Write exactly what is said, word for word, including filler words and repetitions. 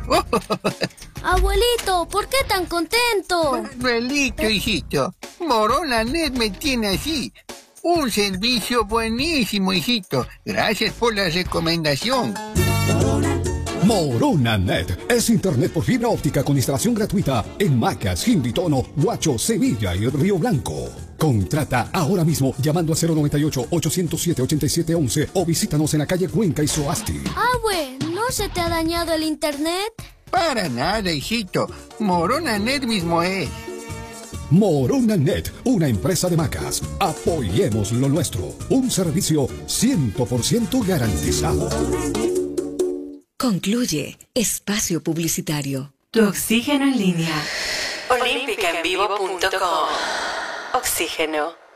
Abuelito, ¿por qué tan contento? Manuelito, hijito, Moronanet me tiene así. Un servicio buenísimo, hijito. Gracias por la recomendación. Moronanet es internet por fibra óptica con instalación gratuita en Macas, Quinditono, Huacho, Sevilla y Río Blanco. Contrata ahora mismo llamando a cero noventa y ocho, ochocientos siete, ochenta y siete once o visítanos en la calle Cuenca y Soasti. Abue, ¿no se te ha dañado el internet? Para nada, hijito. Moronanet mismo es. Moronanet, una empresa de Macas. Apoyemos lo nuestro. Un servicio cien por ciento garantizado. Concluye Espacio Publicitario. Tu oxígeno en línea. olímpica en vivo punto com. Oxígeno.